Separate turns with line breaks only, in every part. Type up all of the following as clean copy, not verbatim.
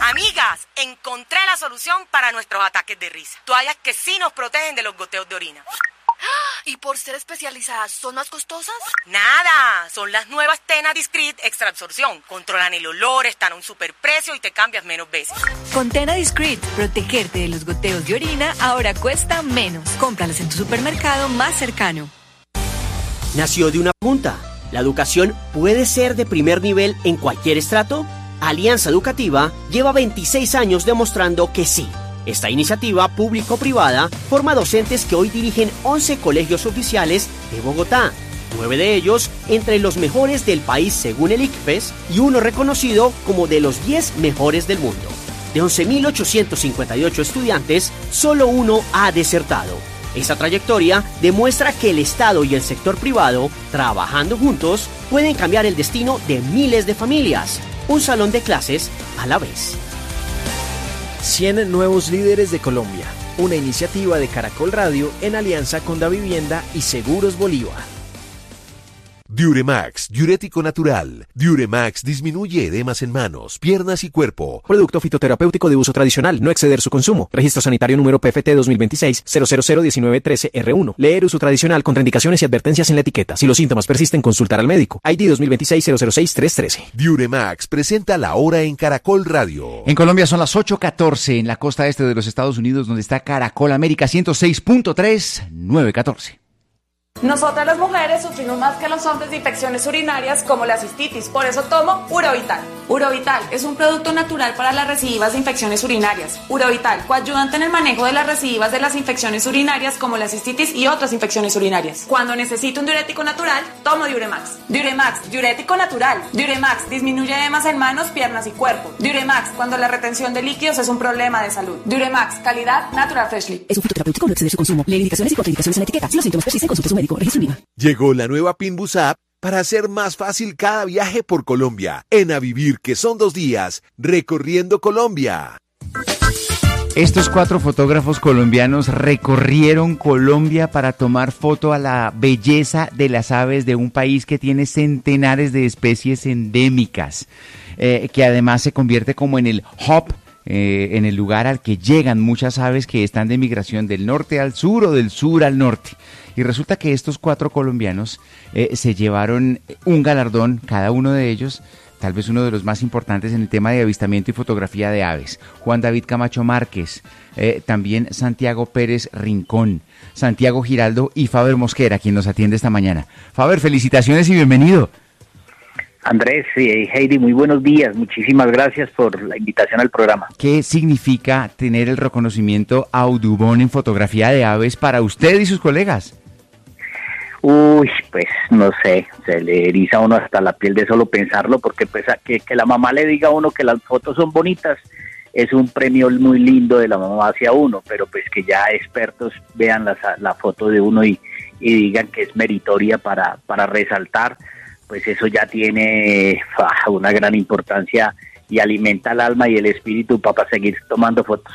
Amigas, encontré la solución para nuestros ataques de risa. Toallas que sí nos protegen de los goteos de orina.
¿Y por ser especializadas, son más costosas?
Nada, son las nuevas Tena Discreet Extra Absorción. Controlan el olor, están a un superprecio y te cambias menos veces.
Con Tena Discreet, protegerte de los goteos de orina ahora cuesta menos. Cómpralas en tu supermercado más cercano.
Nació de una pregunta. ¿La educación puede ser de primer nivel en cualquier estrato? Alianza Educativa lleva 26 años demostrando que sí. Esta iniciativa público-privada forma docentes que hoy dirigen 11 colegios oficiales de Bogotá, 9 de ellos entre los mejores del país según el ICFES y uno reconocido como de los 10 mejores del mundo. De 11.858 estudiantes, solo uno ha desertado. Esa trayectoria demuestra que el Estado y el sector privado, trabajando juntos, pueden cambiar el destino de miles de familias. Un salón de clases a la vez.
100 nuevos líderes de Colombia, una iniciativa de Caracol Radio en alianza con Davivienda y Seguros Bolívar.
Diuremax, diurético natural. Diuremax disminuye edemas en manos, piernas y cuerpo.
Producto fitoterapéutico de uso tradicional, no exceder su consumo. Registro sanitario número PFT 2026-0001913-R1. Leer uso tradicional, contraindicaciones y advertencias en la etiqueta. Si los síntomas persisten, consultar al médico. ID 2026-006-313.
Diuremax presenta La Hora en Caracol Radio.
En Colombia son las 8:14 en la costa este de los Estados Unidos, donde está Caracol América 106.3, 9:14.
Nosotras las mujeres sufrimos más que los hombres de infecciones urinarias como la cistitis, por eso tomo Urovital. Urovital es un producto natural para las recidivas de infecciones urinarias. Urovital, coayudante en el manejo de las recidivas de las infecciones urinarias como la cistitis y otras infecciones urinarias. Cuando necesito un diurético natural, tomo Diuremax. Diuremax, diurético natural. Diuremax disminuye edemas en manos, piernas y cuerpo. Diuremax, cuando la retención de líquidos es un problema de salud. Diuremax, calidad Natural Freshly.
Es un fitoterapéutico, no exceder su consumo. Lee indicaciones y contraindicaciones en la etiqueta. Si los síntomas persisten, consulte a su médico. Registro IVA.
Llegó la nueva Pinbus App para hacer más fácil cada viaje por Colombia. En A Vivir, que son 2 días, recorriendo Colombia.
Estos 4 fotógrafos colombianos recorrieron Colombia para tomar foto a la belleza de las aves de un país que tiene centenares de especies endémicas, que además se convierte como en el hub, en el lugar al que llegan muchas aves que están de migración del norte al sur o del sur al norte. Y resulta que estos 4 colombianos se llevaron un galardón, cada uno de ellos, tal vez uno de los más importantes en el tema de avistamiento y fotografía de aves. Juan David Camacho Márquez, también Santiago Pérez Rincón, Santiago Giraldo y Faber Mosquera, quien nos atiende esta mañana. Faber, felicitaciones y bienvenido.
Andrés y Heidi, muy buenos días. Muchísimas gracias por la invitación al programa.
¿Qué significa tener el reconocimiento Audubon en fotografía de aves para usted y sus colegas?
Uy, pues no sé, se le eriza a uno hasta la piel de solo pensarlo, porque pues que la mamá le diga a uno que las fotos son bonitas es un premio muy lindo de la mamá hacia uno, pero pues que ya expertos vean la foto de uno y digan que es meritoria para resaltar, pues eso ya tiene una gran importancia y alimenta el alma y el espíritu para seguir tomando fotos.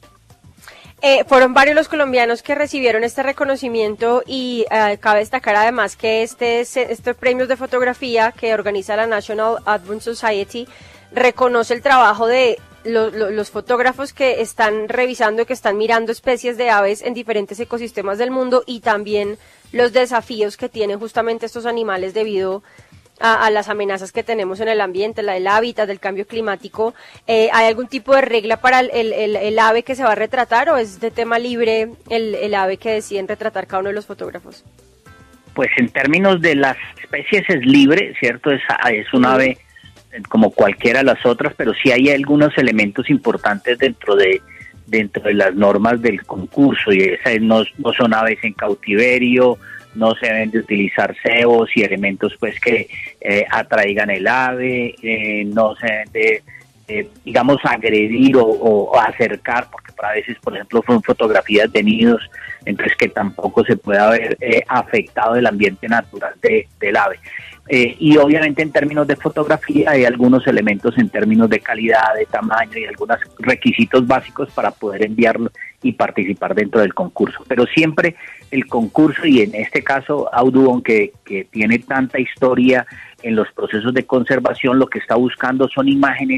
Fueron varios los colombianos que recibieron este reconocimiento y cabe destacar además que estos premios de fotografía que organiza la National Audubon Society reconoce el trabajo de los fotógrafos que están revisando, que están mirando especies de aves en diferentes ecosistemas del mundo y también los desafíos que tienen justamente estos animales debido a las amenazas que tenemos en el ambiente, la del hábitat, del cambio climático. ¿Hay algún tipo de regla para el ave que se va a retratar o es de tema libre el ave que deciden retratar cada uno de los fotógrafos?
Pues en términos de las especies es libre, ¿cierto? Es un ave como cualquiera de las otras, pero sí hay algunos elementos importantes dentro de las normas del concurso, y esas no son aves en cautiverio, no se deben de utilizar cebos y elementos pues que atraigan el ave, no se deben de, digamos, agredir o acercar, porque a veces, por ejemplo, son fotografías de nidos, entonces que tampoco se puede haber afectado el ambiente natural del ave. Y obviamente en términos de fotografía hay algunos elementos en términos de calidad, de tamaño y algunos requisitos básicos para poder enviarlo y participar dentro del concurso. Pero siempre el concurso, y en este caso Audubon, que tiene tanta historia en los procesos de conservación, lo que está buscando son imágenes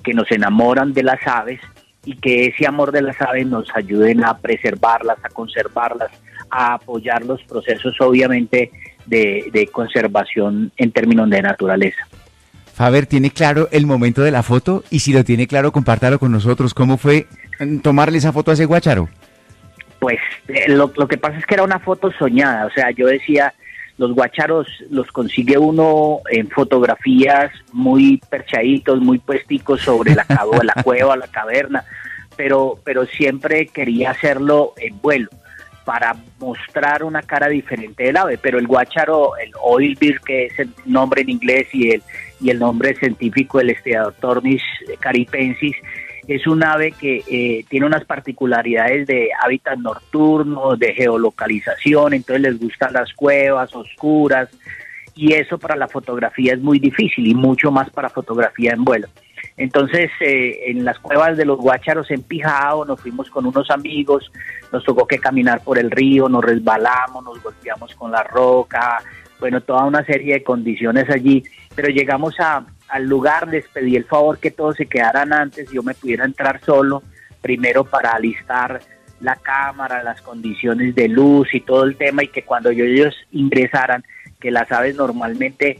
que nos enamoran de las aves y que ese amor de las aves nos ayuden a preservarlas, a conservarlas, a apoyar los procesos obviamente de conservación en términos de naturaleza.
Faber, ¿tiene claro el momento de la foto? Y si lo tiene claro, compártalo con nosotros. ¿Cómo fue tomarle esa foto a ese guácharo?
Pues lo que pasa es que era una foto soñada, o sea, yo decía, los guácharos los consigue uno en fotografías muy perchaditos, muy puesticos sobre la cueva, la caverna, pero siempre quería hacerlo en vuelo, para mostrar una cara diferente del ave, pero el guácharo, el oilbill, que es el nombre en inglés, y el nombre científico, el Steatoctornis caripensis, es un ave que tiene unas particularidades de hábitat nocturno, de geolocalización, entonces les gustan las cuevas oscuras, y eso para la fotografía es muy difícil, y mucho más para fotografía en vuelo. Entonces, en las cuevas de los guácharos en Pijao, nos fuimos con unos amigos, nos tocó que caminar por el río, nos resbalamos, nos golpeamos con la roca, bueno, toda una serie de condiciones allí, pero llegamos al lugar, les pedí el favor que todos se quedaran antes, yo me pudiera entrar solo, primero para alistar la cámara, las condiciones de luz y todo el tema, y que cuando ellos ingresaran, que las aves normalmente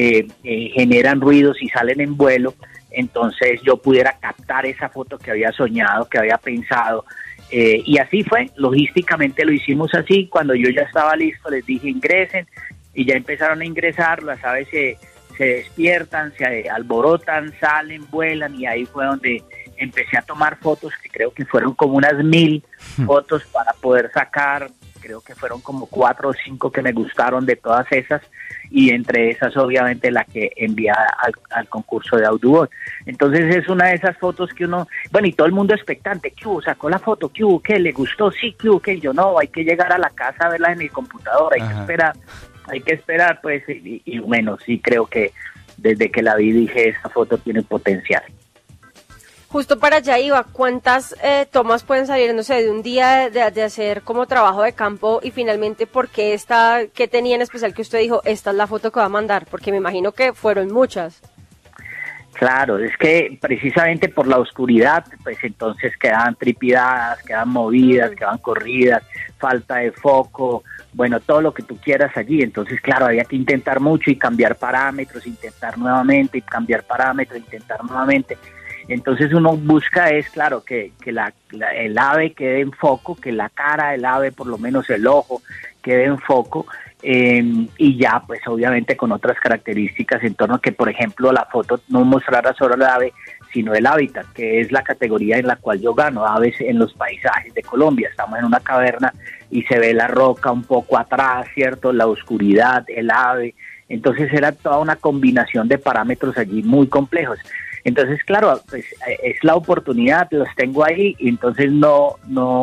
generan ruidos y salen en vuelo, entonces yo pudiera captar esa foto que había soñado, que había pensado, y así fue, logísticamente lo hicimos así. Cuando yo ya estaba listo les dije ingresen, y ya empezaron a ingresar, las aves se despiertan, se alborotan, salen, vuelan, y ahí fue donde empecé a tomar fotos, que creo que fueron como unas 1000 fotos para poder sacar, creo que fueron como 4 o 5 que me gustaron de todas esas, y entre esas obviamente la que envía al concurso de Audubon. Entonces es una de esas fotos que uno, bueno, y todo el mundo expectante, ¿qué hubo? ¿Sacó la foto? ¿Qué hubo? ¿Qué? ¿Le gustó? Sí, ¿qué hubo? ¿Qué? Yo no, hay que llegar a la casa a verla en el computador, hay que esperar, pues, y bueno, sí creo que desde que la vi dije, esa foto tiene potencial.
Justo para allá iba, ¿cuántas tomas pueden salir, no sé, de un día de hacer como trabajo de campo, y finalmente por qué qué tenía en especial que usted dijo, esta es la foto que va a mandar? Porque me imagino que fueron muchas.
Claro, es que precisamente por la oscuridad, pues entonces quedaban tripidadas, quedaban movidas, quedaban corridas, falta de foco, bueno, todo lo que tú quieras allí. Entonces, claro, había que intentar mucho y cambiar parámetros, intentar nuevamente y cambiar parámetros, intentar nuevamente. Entonces uno busca claro, que el ave quede en foco, que la cara del ave, por lo menos el ojo, quede en foco, y ya pues obviamente con otras características en torno a que, por ejemplo, la foto no mostrara solo el ave, sino el hábitat, que es la categoría en la cual yo gano, aves en los paisajes de Colombia. Estamos en una caverna y se ve la roca un poco atrás, ¿cierto? La oscuridad, el ave. Entonces era toda una combinación de parámetros allí muy complejos. Entonces, claro, pues es la oportunidad, los tengo ahí, y entonces no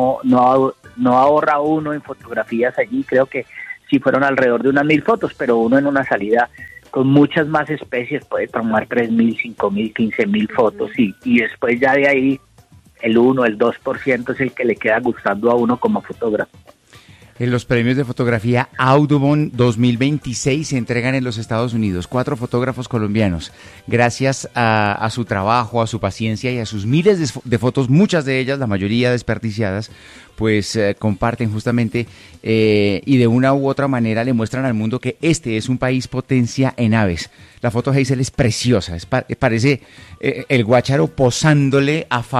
ahorra uno en fotografías allí. Creo que sí fueron alrededor de unas 1000 fotos, pero uno en una salida con muchas más especies puede tomar 3000, 5000, 15000 fotos, y después ya de ahí el 1, el 2% es el que le queda gustando a uno como fotógrafo.
En los premios de fotografía Audubon 2026 se entregan en los Estados Unidos. 4 fotógrafos colombianos, gracias a su trabajo, a su paciencia y a sus miles de fotos, muchas de ellas, la mayoría desperdiciadas, pues comparten justamente y de una u otra manera le muestran al mundo que este es un país potencia en aves. La foto, Hazel, es preciosa, parece el guácharo posándole a